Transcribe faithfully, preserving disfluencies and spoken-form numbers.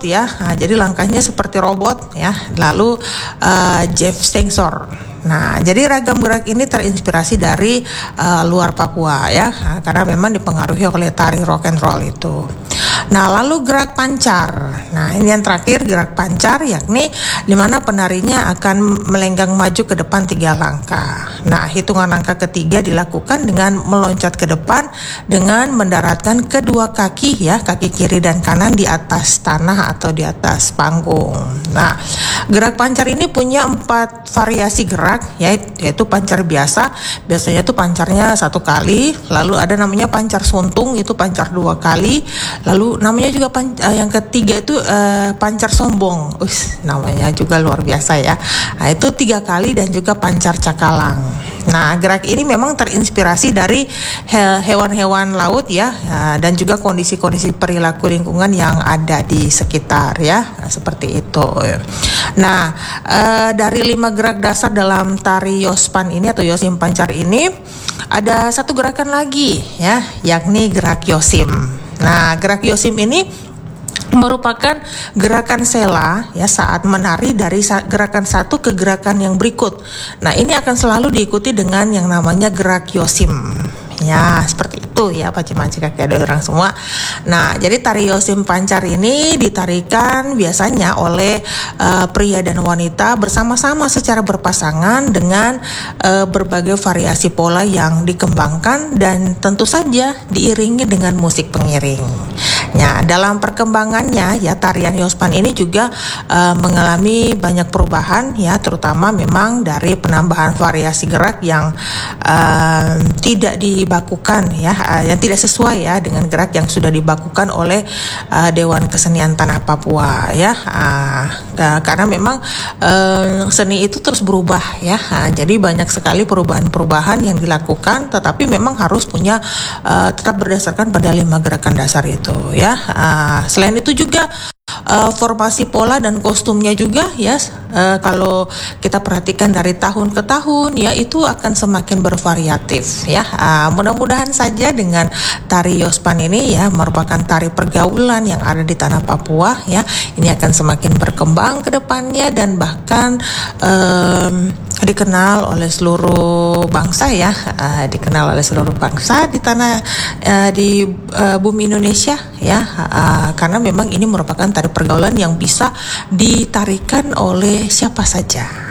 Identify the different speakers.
Speaker 1: ya. Nah, jadi langkahnya seperti robot ya. Lalu uh, Jeff Sensor. Nah, jadi ragam gerak ini terinspirasi dari uh, luar Papua ya, nah, karena memang dipengaruhi oleh tari rock and roll itu. Nah, lalu gerak pancar. Nah, ini yang terakhir, gerak pancar, yakni di mana penarinya akan melenggang maju ke depan tiga langkah. Nah, hitungan langkah ketiga dilakukan dengan meloncat ke depan dengan mendaratkan kedua kaki ya, kaki kiri dan kanan di atas tanah atau di atas panggung. Nah, gerak pancar ini punya empat variasi gerak ya, yaitu pancar biasa, biasanya itu pancarnya satu kali, lalu ada namanya pancar suntung, itu pancar dua kali, lalu namanya juga pan, uh, yang ketiga itu uh, pancar sombong, Ush, namanya juga luar biasa ya. Nah, itu tiga kali dan juga pancar cakalang. Nah, gerak ini memang terinspirasi dari he- hewan-hewan laut ya, uh, dan juga kondisi-kondisi perilaku lingkungan yang ada di sekitar ya, nah, seperti itu. Nah, uh, dari lima gerak dasar dalam tari Yospan ini atau Yosim Pancar ini, ada satu gerakan lagi ya, yakni gerak Yosim. Nah, gerak Yosim ini merupakan gerakan sela ya saat menari dari gerakan satu ke gerakan yang berikut. Nah, ini akan selalu diikuti dengan yang namanya gerak Yosim. Ya, seperti itu ya Pak Cimanci kakek ada orang semua. Nah, jadi tari Yosim Pancar ini ditarikan biasanya oleh uh, pria dan wanita bersama-sama secara berpasangan dengan uh, berbagai variasi pola yang dikembangkan dan tentu saja diiringi dengan musik pengiring. Ya, dalam perkembangannya ya tarian Yospan ini juga uh, mengalami banyak perubahan ya, terutama memang dari penambahan variasi gerak yang uh, tidak dibakukan ya, uh, yang tidak sesuai ya dengan gerak yang sudah dibakukan oleh uh, Dewan Kesenian Tanah Papua ya, uh, uh, karena memang uh, seni itu terus berubah ya, uh, jadi banyak sekali perubahan-perubahan yang dilakukan, tetapi memang harus punya uh, tetap berdasarkan pada lima gerakan dasar itu ya. Ya, uh, selain itu juga uh, formasi pola dan kostumnya juga ya, uh, kalau kita perhatikan dari tahun ke tahun ya itu akan semakin bervariatif ya. Uh, mudah-mudahan saja dengan tari Yospan ini ya merupakan tari pergaulan yang ada di tanah Papua ya, ini akan semakin berkembang ke depannya dan bahkan um, dikenal oleh seluruh bangsa ya, uh, dikenal oleh seluruh bangsa di tanah uh, di uh, bumi Indonesia ya, uh, karena memang ini merupakan tari pergaulan yang bisa ditarikan oleh siapa saja.